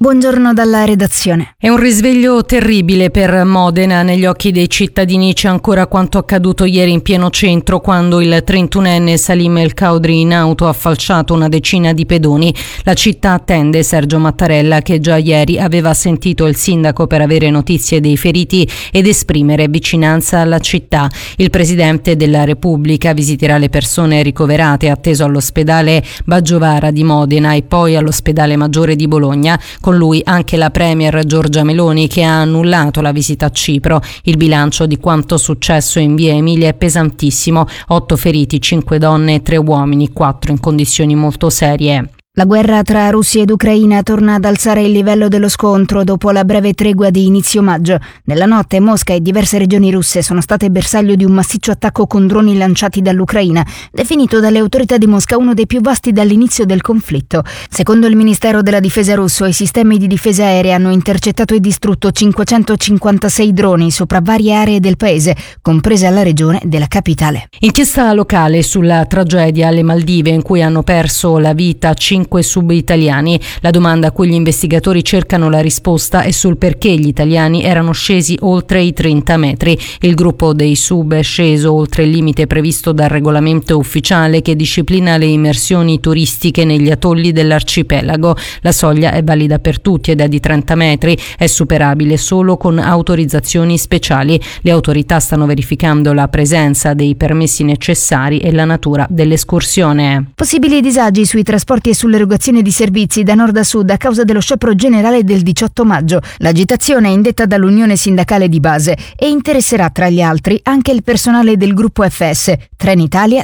Buongiorno dalla redazione. È un risveglio terribile per Modena. Negli occhi dei cittadini c'è ancora quanto accaduto ieri in pieno centro, quando il 31enne Salim El Kaudri in auto ha falciato una decina di pedoni. La città attende Sergio Mattarella, che già ieri aveva sentito il sindaco per avere notizie dei feriti ed esprimere vicinanza alla città. Il presidente della Repubblica visiterà le persone ricoverate, atteso all'ospedale Baggiovara di Modena e poi all'ospedale Maggiore di Bologna. Con lui anche la premier Giorgia Meloni, che ha annullato la visita a Cipro. Il bilancio di quanto successo in via Emilia è pesantissimo: 8 feriti, 5 donne e 3 uomini, 4 in condizioni molto serie. La guerra tra Russia ed Ucraina torna ad alzare il livello dello scontro dopo la breve tregua di inizio maggio. Nella notte Mosca e diverse regioni russe sono state bersaglio di un massiccio attacco con droni lanciati dall'Ucraina, definito dalle autorità di Mosca uno dei più vasti dall'inizio del conflitto. Secondo il Ministero della Difesa russo, i sistemi di difesa aerea hanno intercettato e distrutto 556 droni sopra varie aree del paese, compresa la regione della capitale. Inchiesta locale sulla tragedia alle Maldive, in cui hanno perso la vita 5 sub italiani. La domanda a cui gli investigatori cercano la risposta è sul perché gli italiani erano scesi oltre i 30 metri. Il gruppo dei sub è sceso oltre il limite previsto dal regolamento ufficiale che disciplina le immersioni turistiche negli atolli dell'arcipelago. La soglia è valida per tutti ed è di 30 metri, è superabile solo con autorizzazioni speciali. Le autorità stanno verificando la presenza dei permessi necessari e la natura dell'escursione. Possibili disagi sui trasporti e sull'erogazione di servizi da nord a sud a causa dello sciopero generale del 18 maggio. L'agitazione è indetta dall'Unione Sindacale di Base e interesserà tra gli altri anche il personale del gruppo FS, Trenitalia,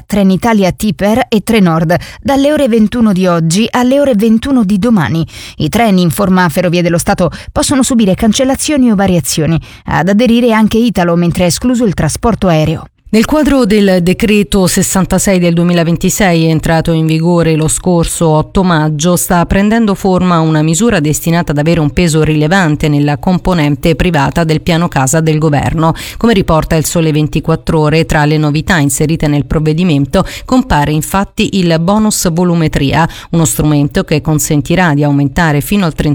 Tiper e Trenord, dalle ore 21 di oggi alle ore 21 di domani. I treni, informa Ferrovie dello Stato, possono subire cancellazioni o variazioni. Ad aderire anche Italo, mentre è escluso il trasporto aereo. Nel quadro del decreto 66 del 2026, entrato in vigore lo scorso 8 maggio, sta prendendo forma una misura destinata ad avere un peso rilevante nella componente privata del piano casa del governo. Come riporta il Sole 24 Ore, tra le novità inserite nel provvedimento compare infatti il bonus volumetria, uno strumento che consentirà di aumentare fino al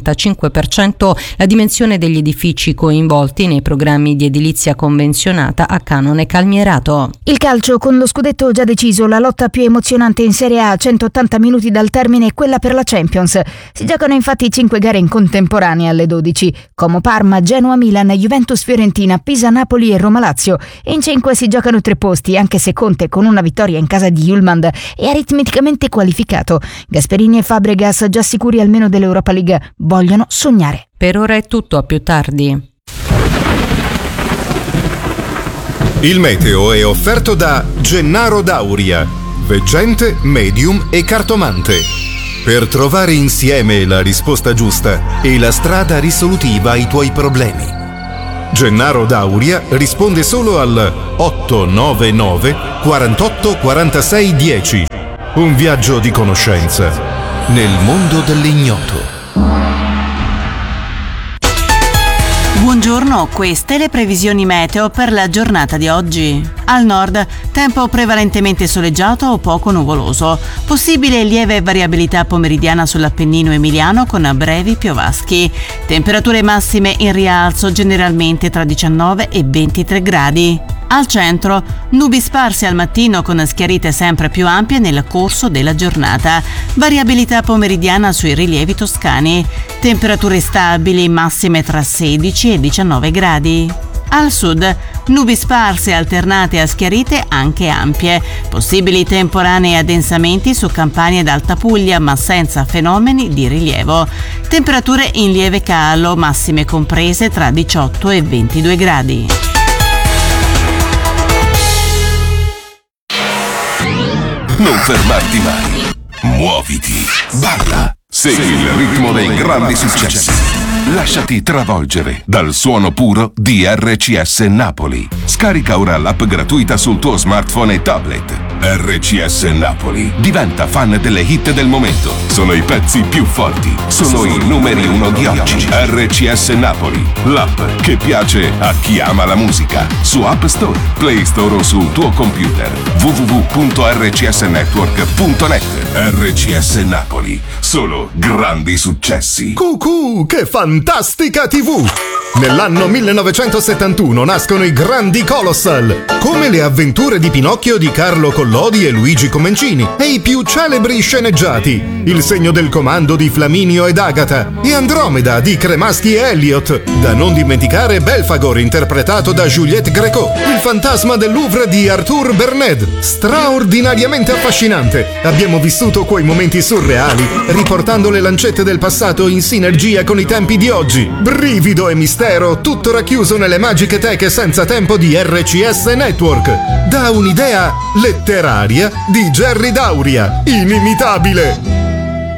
35% la dimensione degli edifici coinvolti nei programmi di edilizia convenzionata a canone calmierato. Il calcio, con lo scudetto già deciso, la lotta più emozionante in Serie A a 180 minuti dal termine è quella per la Champions. Si giocano infatti 5 gare in contemporanea alle 12: Como Parma, Genoa Milan, Juventus Fiorentina, Pisa Napoli e Roma Lazio. E in 5 si giocano 3 posti, anche se Conte, con una vittoria in casa di Julmand, è aritmeticamente qualificato. Gasperini e Fabregas, già sicuri almeno dell'Europa League, vogliono sognare. Per ora è tutto, a più tardi. Il meteo è offerto da Gennaro Dauria, veggente, medium e cartomante. Per trovare insieme la risposta giusta e la strada risolutiva ai tuoi problemi. Gennaro Dauria risponde solo al 899 48 46 10. Un viaggio di conoscenza nel mondo dell'ignoto. Buongiorno, queste le previsioni meteo per la giornata di oggi. Al nord, tempo prevalentemente soleggiato o poco nuvoloso. Possibile lieve variabilità pomeridiana sull'Appennino emiliano con brevi piovaschi. Temperature massime in rialzo generalmente tra 19 e 23 gradi. Al centro, nubi sparse al mattino con schiarite sempre più ampie nel corso della giornata. Variabilità pomeridiana sui rilievi toscani. Temperature stabili, massime tra 16 e 19 gradi. Al sud, nubi sparse alternate a schiarite anche ampie. Possibili temporanei addensamenti su Campania ed Alta Puglia, ma senza fenomeni di rilievo. Temperature in lieve calo, massime comprese tra 18 e 22 gradi. Non fermarti mai. Muoviti. Balla. Segui il ritmo dei grandi successi. Lasciati travolgere dal suono puro di RCS Napoli. Scarica ora l'app gratuita sul tuo smartphone e tablet. RCS Napoli. Diventa fan delle hit del momento. Sono i pezzi più forti. Sono i numeri 1 di oggi. RCS Napoli, l'app che piace a chi ama la musica. Su App Store, Play Store o sul tuo computer. www.rcsnetwork.net. RCS Napoli. Solo grandi successi. Cucù, che fantastica TV! Nell'anno 1971 nascono i Grandi Colossal, come le avventure di Pinocchio di Carlo Collodi e Luigi Comencini, e i più celebri sceneggiati, Il segno del comando di Flaminio ed Agata, e Andromeda di Cremaschi e Elliott, da non dimenticare Belfagor interpretato da Juliette Gréco, Il fantasma del Louvre di Arthur Berned, straordinariamente affascinante. Abbiamo vissuto quei momenti surreali, riportando le lancette del passato in sinergia con i tempi di oggi. Brivido e mistero, tutto racchiuso nelle magiche teche senza tempo di RCS Network. Da un'idea letteraria di Jerry Dauria, inimitabile.